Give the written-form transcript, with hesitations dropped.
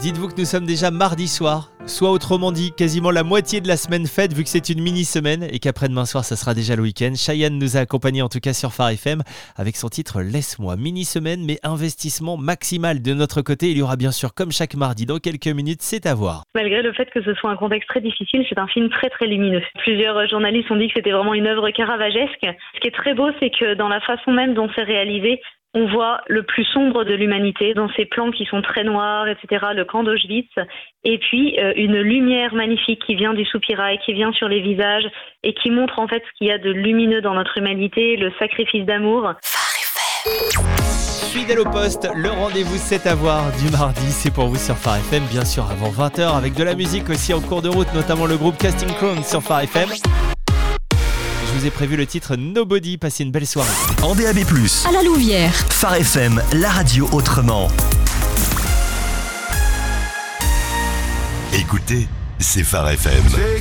Dites-vous que nous sommes déjà mardi soir, soit autrement dit quasiment la moitié de la semaine faite vu que c'est une mini-semaine et qu'après-demain soir ça sera déjà le week-end. Cheyenne nous a accompagnés en tout cas sur Phare FM avec son titre Laisse-moi. Mini-semaine mais investissement maximal de notre côté. Il y aura bien sûr comme chaque mardi dans quelques minutes, c'est à voir. Malgré le fait que ce soit un contexte très difficile, c'est un film très très lumineux. Plusieurs journalistes ont dit que c'était vraiment une œuvre caravagesque. Ce qui est très beau, c'est que dans la façon même dont c'est réalisé, on voit le plus sombre de l'humanité dans ces plans qui sont très noirs, etc., le camp d'Auschwitz, et puis une lumière magnifique qui vient du soupirail, qui vient sur les visages et qui montre en fait ce qu'il y a de lumineux dans notre humanité, le sacrifice d'amour. Fidèle au poste, le rendez-vous c'est à voir du mardi, c'est pour vous sur Phare FM, bien sûr avant 20h avec de la musique aussi en cours de route, notamment le groupe Casting Crowns sur Phare FM. Je vous ai prévu le titre Nobody, passez une belle soirée. En DAB+, à la Louvière. Phare FM, la radio autrement. Écoutez, c'est Phare FM.